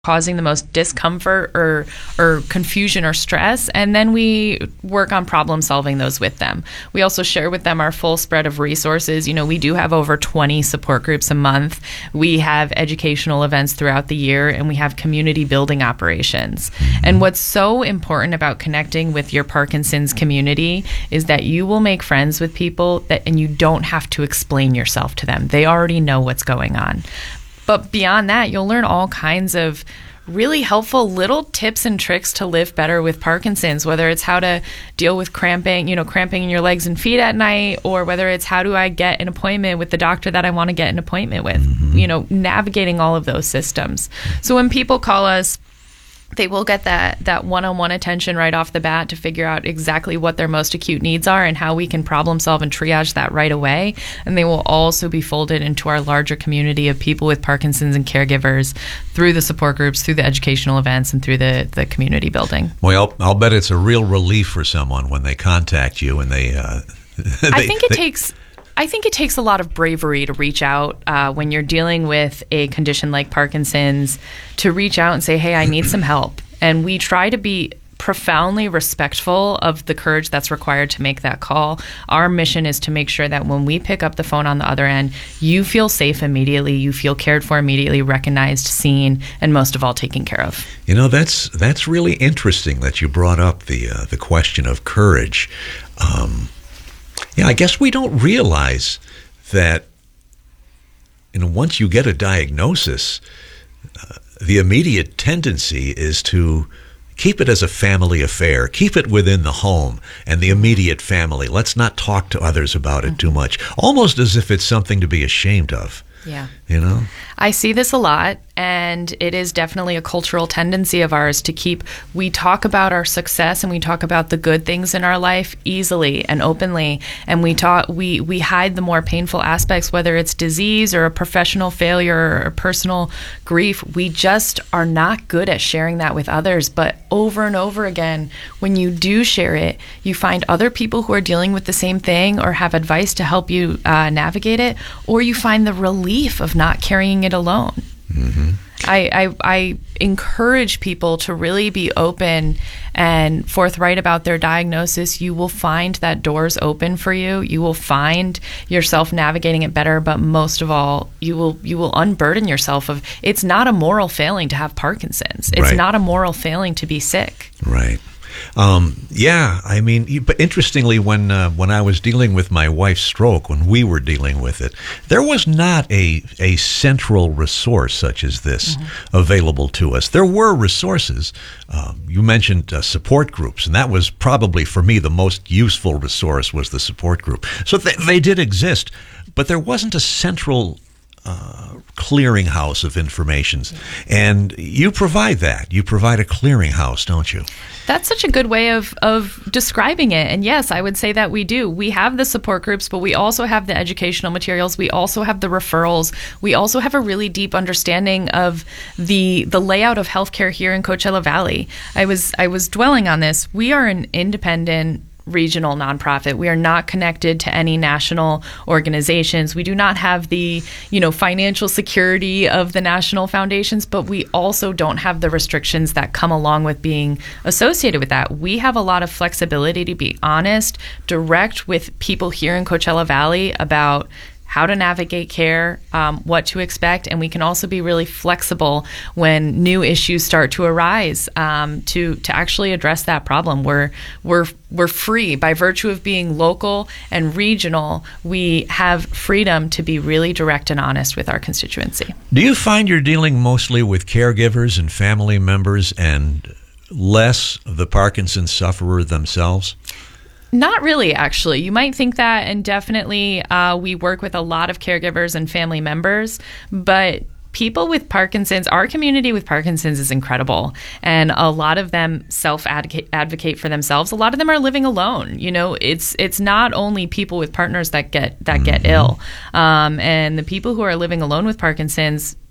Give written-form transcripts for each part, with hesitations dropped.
causing the most discomfort or confusion or stress, and then we work on problem solving those with them. We also share with them our full spread of resources. We do have over 20 support groups a month. We have educational events throughout the year, and we have community building operations. And what's so important about connecting with your Parkinson's community is that you will make friends with people and you don't have to explain yourself to them. They already know what's going on. But beyond that, you'll learn all kinds of really helpful little tips and tricks to live better with Parkinson's, whether it's how to deal with cramping in your legs and feet at night, or whether it's how do I get an appointment with the doctor that I want to get an appointment with, navigating all of those systems. So when people call us, they will get that one-on-one attention right off the bat to figure out exactly what their most acute needs are and how we can problem solve and triage that right away. And they will also be folded into our larger community of people with Parkinson's and caregivers through the support groups, through the educational events, and through the community building. Well, I'll bet it's a real relief for someone when they contact you and they I think it takes a lot of bravery to reach out when you're dealing with a condition like Parkinson's, to reach out and say, hey, I need some help. And we try to be profoundly respectful of the courage that's required to make that call. Our mission is to make sure that when we pick up the phone on the other end, you feel safe immediately, you feel cared for immediately, recognized, seen, and most of all, taken care of. That's really interesting that you brought up the question of courage. I guess we don't realize that once you get a diagnosis, the immediate tendency is to keep it as a family affair, keep it within the home and the immediate family. Let's not talk to others about it too much, almost as if it's something to be ashamed of. Yeah. I see this a lot, and it is definitely a cultural tendency of ours we talk about our success and we talk about the good things in our life easily and openly, and we hide the more painful aspects, whether it's disease or a professional failure or personal grief. We just are not good at sharing that with others. But over and over again, when you do share it, you find other people who are dealing with the same thing or have advice to help you navigate it, or you find the relief of not carrying it alone. Mm-hmm. I encourage people to really be open and forthright about their diagnosis. You will find that doors open for you. You will find yourself navigating it better, but most of all, you will unburden yourself of, it's not a moral failing to have Parkinson's. It's Right. not a moral failing to be sick. Right. But interestingly, when I was dealing with my wife's stroke, when we were dealing with it, there was not a central resource such as this available to us. There were resources. You mentioned support groups, and that was probably, for me, the most useful resource was the support group. So they did exist, but there wasn't a central clearinghouse of information. And you provide that. You provide a clearinghouse, don't you? That's such a good way of describing it. And yes, I would say that we do. We have the support groups, but we also have the educational materials. We also have the referrals. We also have a really deep understanding of the layout of healthcare here in Coachella Valley. I was dwelling on this. We are an independent regional nonprofit. We are not connected to any national organizations. We do not have the, financial security of the national foundations, but we also don't have the restrictions that come along with being associated with that. We have a lot of flexibility to be honest, direct with people here in Coachella Valley about how to navigate care, what to expect, and we can also be really flexible when new issues start to arise to actually address that problem. We're free by virtue of being local and regional. We have freedom to be really direct and honest with our constituency. Do you find you're dealing mostly with caregivers and family members and less the Parkinson's sufferer themselves? Not really, actually. You might think that, and definitely we work with a lot of caregivers and family members, but people with Parkinson's, our community with Parkinson's is incredible, and a lot of them self-advocate for themselves. A lot of them are living alone. It's not only people with partners that get ill, and the people who are living alone with Parkinson's,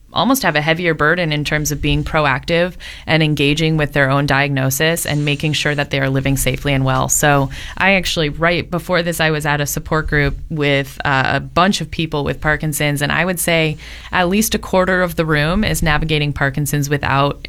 almost have a heavier burden in terms of being proactive and engaging with their own diagnosis and making sure that they are living safely and well. So I actually, right before this, I was at a support group with a bunch of people with Parkinson's, and I would say at least a quarter of the room is navigating Parkinson's without